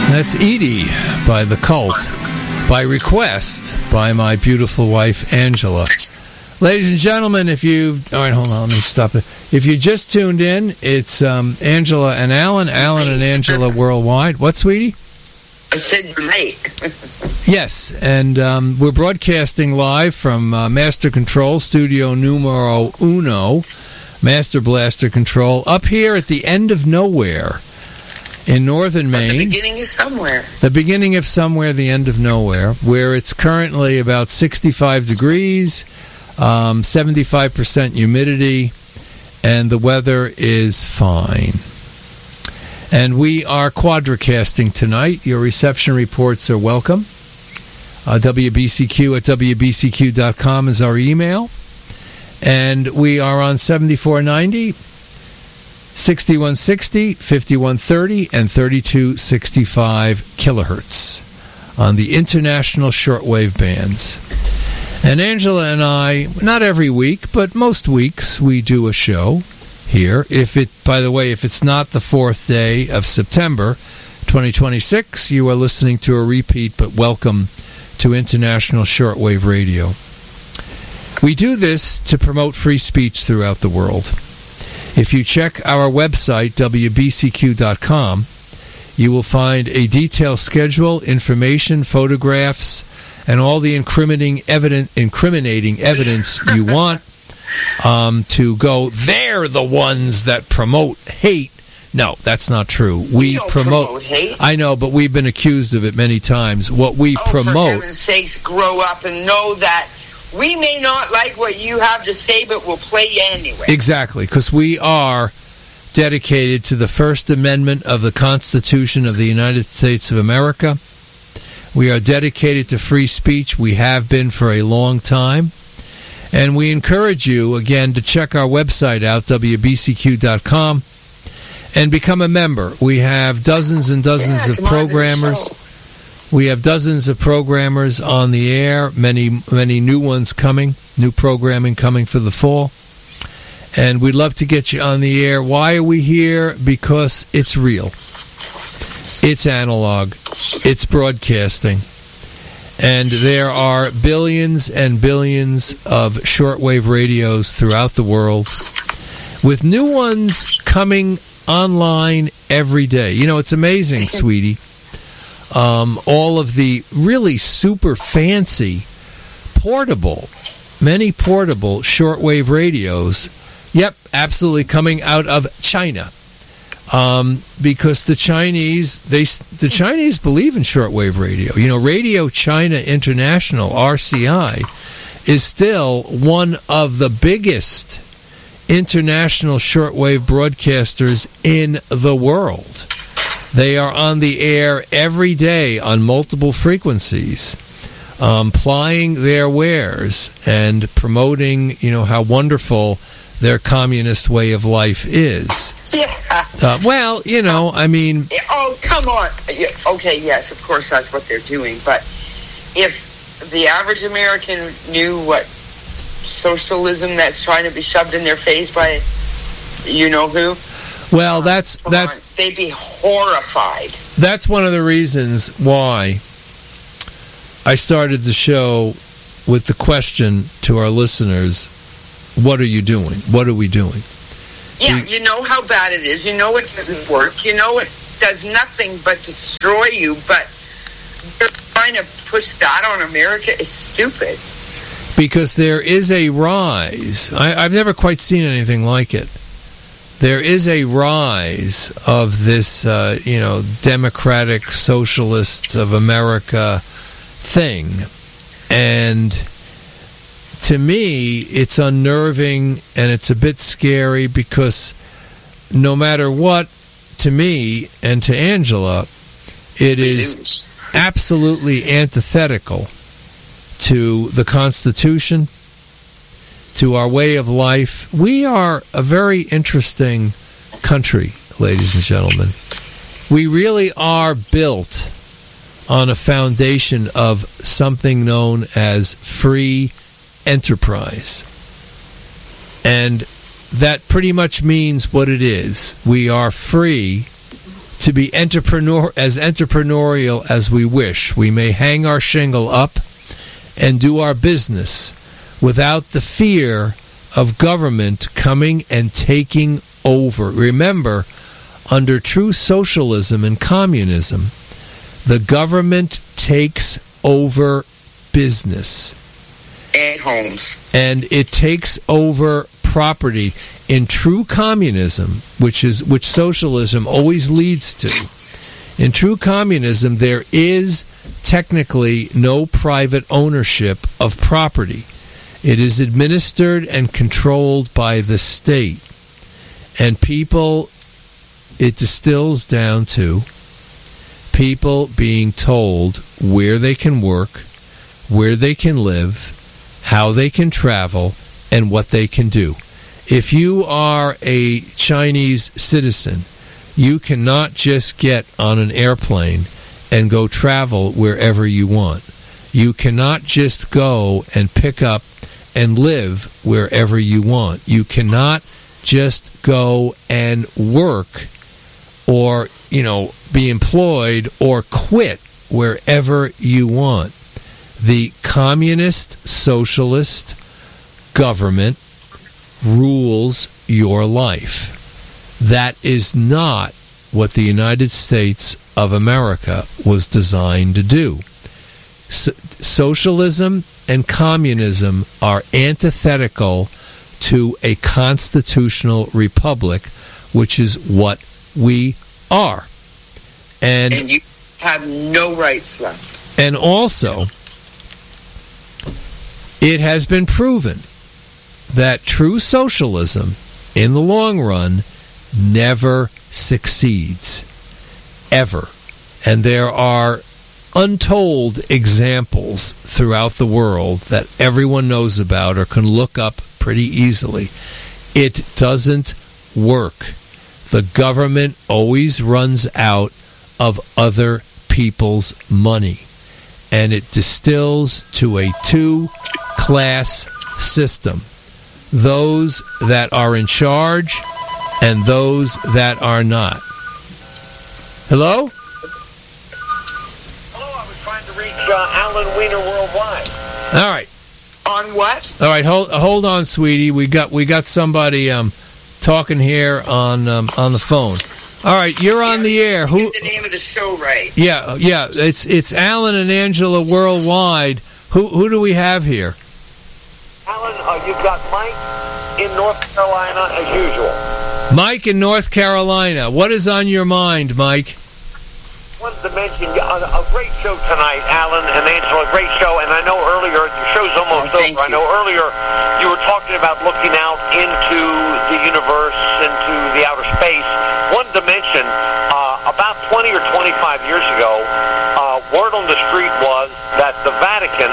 That's Edie by The Cult, by request by my beautiful wife, Angela. Ladies and gentlemen, if you... All right, hold on, let me stop it. If you just tuned in, it's Angela and Alan and Angela worldwide. What, sweetie? I said you're late. Yes, and we're broadcasting live from Master Control, Studio Numero Uno, Master Blaster Control, up here at the end of nowhere in northern Maine. The beginning of somewhere. The beginning of somewhere, the end of nowhere, where it's currently about 65 degrees, 75% humidity, and the weather is fine. And we are quadracasting tonight. Your reception reports are welcome. WBCQ at WBCQ.com is our email. And we are on 7490, 6160, 5130, and 3265 kilohertz on the international shortwave bands. And Angela and I, not every week, but most weeks, we do a show here. By the way, if it's not the 4th day of September 2026, you are listening to a repeat, but welcome to International Shortwave Radio. We do this to promote free speech throughout the world. If you check our website, WBCQ.com, you will find a detailed schedule, information, photographs, and all the incriminating evidence you want to go. They're the ones that promote hate. No, that's not true. We don't promote hate. I know, but we've been accused of it many times. What we promote... for heaven's sakes, grow up and know that we may not like what you have to say, but we'll play you anyway. Exactly, because we are dedicated to the First Amendment of the Constitution of the United States of America. We are dedicated to free speech. We have been for a long time. And we encourage you, again, to check our website out, WBCQ.com, and become a member. We have dozens and dozens of programmers. We have dozens of programmers on the air, many new ones coming, new programming coming for the fall. And we'd love to get you on the air. Why are we here? Because it's real. It's analog. It's broadcasting. And there are billions and billions of shortwave radios throughout the world, with new ones coming online every day. You know, it's amazing, sweetie. All of the really super fancy many portable shortwave radios, yep, absolutely coming out of China. Because the Chinese believe in shortwave radio. You know, Radio China International, RCI, is still one of the biggest international shortwave broadcasters in the world. They are on the air every day on multiple frequencies, plying their wares and promoting, how wonderful their communist way of life is. Yeah. Well, I mean... Oh, come on. Okay, yes, of course that's what they're doing. But if the average American knew what socialism that's trying to be shoved in their face by you-know-who... Well, they'd be horrified. That's one of the reasons why I started the show with the question to our listeners, what are you doing? What are we doing? Yeah, you know how bad it is. You know it doesn't work. You know it does nothing but destroy you, but they're trying to push that on America is stupid. Because there is a rise. I've never quite seen anything like it. There is a rise of this, democratic socialist of America thing. And to me, it's unnerving and it's a bit scary because no matter what, to me and to Angela, it is absolutely antithetical to the Constitution, to our way of life. We are a very interesting country, ladies and gentlemen. We really are built on a foundation of something known as free enterprise. And that pretty much means what it is. We are free to be entrepreneurial as we wish. We may hang our shingle up and do our business without the fear of government coming and taking over. Remember, under true socialism and communism, the government takes over business and homes, and it takes over property. In true communism, which socialism always leads to, in true communism there is technically no private ownership of property. It is administered and controlled by the state, and people, it distills down to people being told where they can work, where they can live, how they can travel, and what they can do. If you are a Chinese citizen, you cannot just get on an airplane and go travel wherever you want. You cannot just go and pick up and live wherever you want. You cannot just go and work or, be employed or quit wherever you want. The communist socialist government rules your life. That is not what the United States of America was designed to do. Socialism and communism are antithetical to a constitutional republic, which is what we are. And you have no rights left. And also, it has been proven that true socialism, in the long run, never succeeds. Ever. And there are untold examples throughout the world that everyone knows about or can look up pretty easily. It doesn't work. The government always runs out of other people's money, and it distills to a two-class system. Those that are in charge and those that are not. Hello? Hello, I was trying to reach Alan Wiener Worldwide. All right. On what? All right, hold on, sweetie. We got somebody talking here on the phone. All right, you're on the air. Who? Get the name of the show right? Yeah. It's Alan and Angela Worldwide. Who do we have here? Alan, you've got Mike in North Carolina as usual. Mike in North Carolina. What is on your mind, Mike? Wanted to mention a great show tonight, Alan and Angela. Great show, and I know earlier the show's almost over. I know earlier you were talking about looking out into the universe, into the outer space. Wanted to mention about 20 or 25 years ago, word on the street was that the Vatican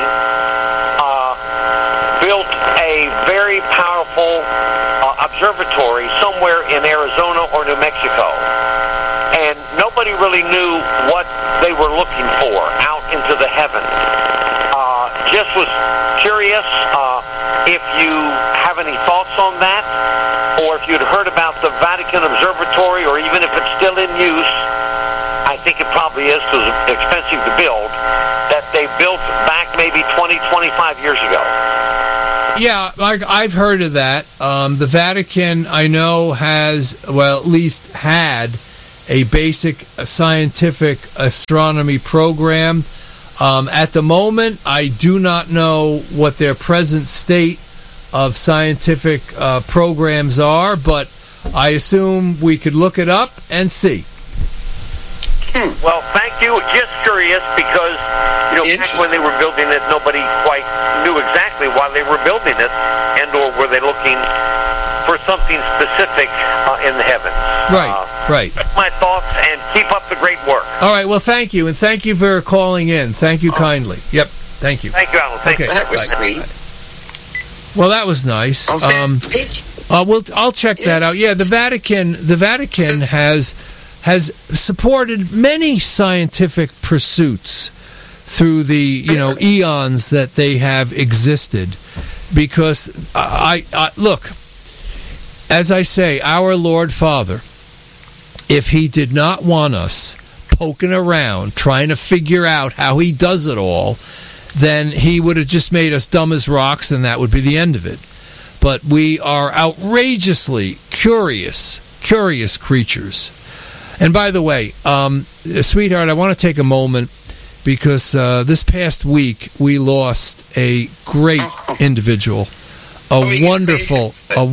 built a very powerful observatory somewhere in Arizona or New Mexico. And nobody really knew what they were looking for out into the heavens. Just was curious if you have any thoughts on that, or if you'd heard about the Vatican Observatory, or even if it's still in use. I think it probably is because it's expensive to build, that they built back maybe 20, 25 years ago. Yeah, I've heard of that. The Vatican, I know, has, well, at least had a basic scientific astronomy program. At the moment, I do not know what their present state of scientific programs are, but I assume we could look it up and see. Well, thank you. Just curious because, back when they were building it, nobody quite knew exactly why they were building it, and or were they looking for something specific in the heavens. Right. My thoughts, and keep up the great work. All right, well, thank you, and thank you for calling in. Thank you kindly. Yep, thank you. Thank you, Alan. Thank you. That was sweet. Well, that was nice. I'll check that out. Yeah, the Vatican has supported many scientific pursuits through the eons that they have existed, because I look, as I say, our Lord Father if he did not want us poking around, trying to figure out how he does it all, then he would have just made us dumb as rocks, and that would be the end of it. But we are outrageously curious creatures. And by the way, sweetheart, I want to take a moment because this past week we lost a great individual, a wonderful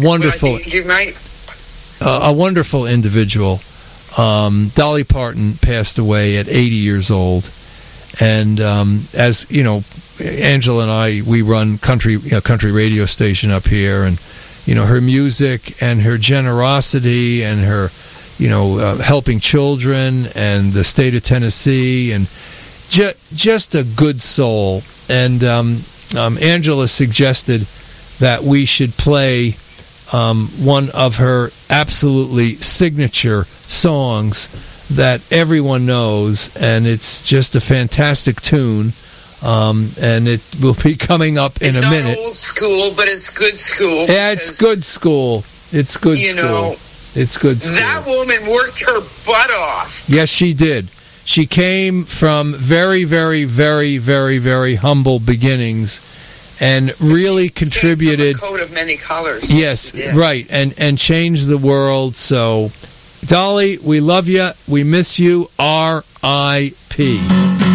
individual. Dolly Parton passed away at 80 years old, and as you know, Angela and I, we run country radio station up here, and her music and her generosity and her helping children and the state of Tennessee, and just a good soul. And Angela suggested that we should play one of her absolutely signature songs that everyone knows, and it's just a fantastic tune, and it will be coming up in a minute. It's not old school, but it's good school. Yeah, it's good school. It's good school. It's good school. That woman worked her butt off. Yes, she did. She came from very, very, very, very, very humble beginnings, and really contributed. From a coat of many colors. Yes, right, and changed the world. So, Dolly, we love you. We miss you. R.I.P.